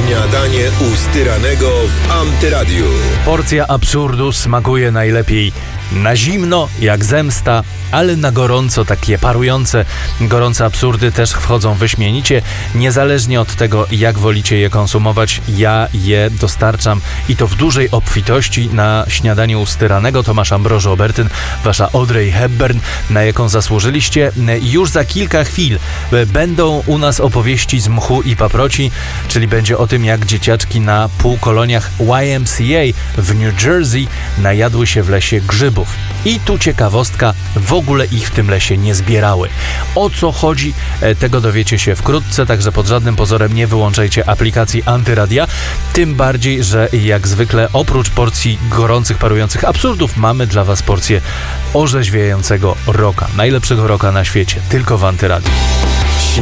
Śniadanie u Styranego w Antyradiu. Porcja absurdu smakuje najlepiej na zimno, jak zemsta, ale na gorąco takie parujące, gorące absurdy też wchodzą wyśmienicie. Niezależnie od tego, jak wolicie je konsumować, ja je dostarczam i to w dużej obfitości na śniadaniu u Styranego. Tomasz Ambroży-Obertyn, wasza Audrey Hepburn, na jaką zasłużyliście. Już za kilka chwil będą u nas opowieści z mchu i paproci, czyli będzie o tym, jak dzieciaczki na półkoloniach YMCA w New Jersey najadły się w lesie grzybów. I tu ciekawostka, w ogóle ich w tym lesie nie zbierały. O co chodzi, tego dowiecie się wkrótce, także pod żadnym pozorem nie wyłączajcie aplikacji Antyradia, tym bardziej, że jak zwykle oprócz porcji gorących, parujących absurdów mamy dla was porcję orzeźwiającego rocka, najlepszego rocka na świecie, tylko w Antyradiu.